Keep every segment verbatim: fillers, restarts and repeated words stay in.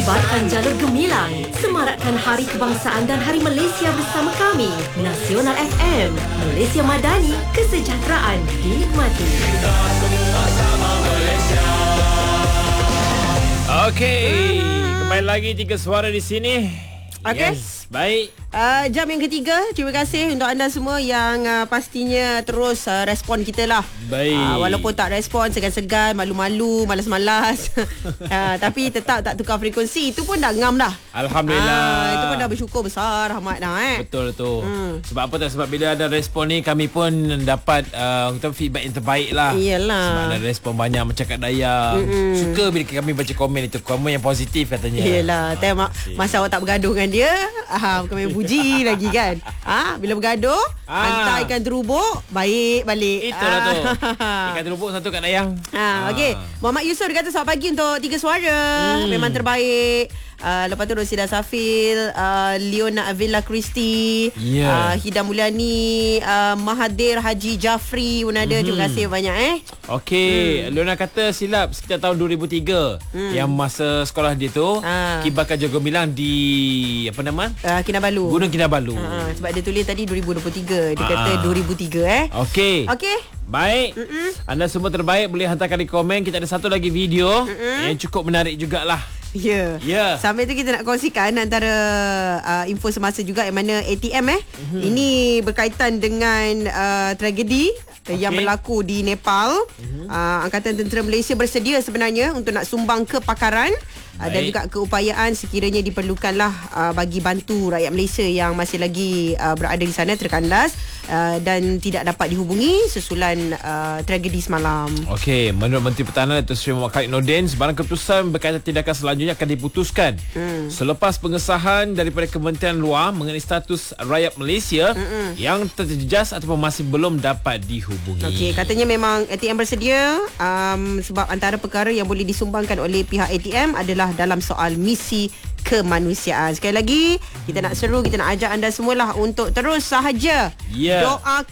Batkan jalur gemilang, semarakkan Hari Kebangsaan dan Hari Malaysia bersama kami. Nasional F M, Malaysia Madani, kesejahteraan dinikmati. Kita semua sama Malaysia. Okey, kembali lagi Tiga Suara di sini. Okey. Yes, baik. Uh, jam yang ketiga. Terima kasih untuk anda semua yang uh, pastinya terus uh, respon kita lah. Baik. Uh, walaupun tak respon, segan-segan, malu-malu, malas-malas. uh, tapi tetap tak tukar frekuensi. Itu pun dah ngam dah. Alhamdulillah. Uh, itu pun dah bersyukur besar, Rahmat dah eh. Betul tu. Hmm. Sebab apa tak? Sebab bila ada respon ni, kami pun dapat uh, feedback yang terbaik lah. Iyalah. Sebab ada respon banyak masyarakat Dayang. Mm-mm. Suka bila kami baca komen itu. Komen yang positif katanya. Iyalah. Tengok uh, masa awak tak bergaduh dengan dia, uh, kami puji lagi kan. Ah, bila bergaduh, ah. hantar ikan terubuk, baik balik. Itulah ah. tu. Ikan terubuk satu kat Dayang. Ah, okey. Muhammad Yusof dia kata selamat pagi untuk Tiga Suara. Hmm. Memang terbaik. Uh, lepas tu Rosida Safil, uh, Leona Avila Christie, yeah. uh, Hida Mulyani, uh, Mahathir Haji Jafri pun ada. Mm-hmm. Terima kasih banyak eh. Okey, hmm. Leona kata silap sekitar tahun dua ribu tiga hmm. yang masa sekolah dia tu ah. Kibarkan Jago Milang di apa nama? Uh, Kinabalu. Gunung Kinabalu. Uh, sebab dia tulis tadi dua ribu dua puluh tiga. Dia ah. kata dua ribu tiga eh. Okey. Okey. Baik. Mm-mm. Anda semua terbaik, boleh hantarkan di komen. Kita ada satu lagi video Mm-mm. yang cukup menarik jugalah. Ya. Yeah. Yeah. Sampai tu kita nak kongsikan antara uh, info semasa juga yang mana A T M eh. Mm-hmm. Ini berkaitan dengan uh, tragedi okay. yang berlaku di Nepal. Mm-hmm. Uh, Angkatan Tentera Malaysia bersedia sebenarnya untuk nak sumbang kepakaran uh, dan juga keupayaan sekiranya diperlukanlah uh, bagi bantu rakyat Malaysia yang masih lagi uh, berada di sana terkandas uh, dan tidak dapat dihubungi sesulan uh, tragedi semalam. Okey, menurut Menteri Pertahanan Datuk Seri Muhammad Khalid Nordin, sebarang keputusan berkaitan tindakan selanjutnya akan diputuskan hmm. selepas pengesahan daripada Kementerian Luar mengenai status rakyat Malaysia Mm-mm. yang terjejas ataupun masih belum dapat dihubungi. Okey, katanya memang A T M bersedia um, sebab antara perkara yang boleh disumbangkan oleh pihak A T M adalah dalam soal misi kemanusiaan. Sekali lagi, kita nak seru, kita nak ajak anda semualah untuk terus sahaja yeah.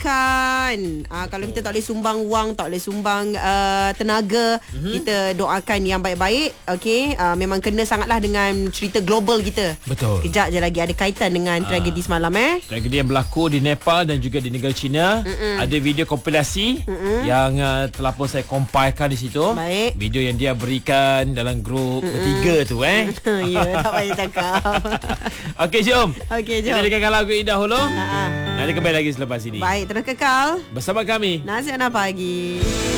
doakan. Uh, kalau kita tak boleh sumbang wang, tak boleh sumbang uh, tenaga, mm-hmm. kita doakan yang baik-baik. Okey, uh, memang kena sangatlah dengan cerita global kita. Betul. Kejap je lagi ada kaitan dengan uh, tragedi semalam eh. Tragedi yang berlaku di Nepal dan juga di negara China. Mm-mm. Ada video kompilasi Mm-mm. yang uh, telah pun saya compilekan di situ. Baik. Video yang dia berikan dalam grup Mm-mm. bertiga tu eh. Ya, tak payah cakap. Okey, jom. Okey, jom. Kita dengarkan lagu Indah dulu. Ha. Nanti kembali lagi selepas ini. Baik, terus kekal bersama kami Nasihat Pagi.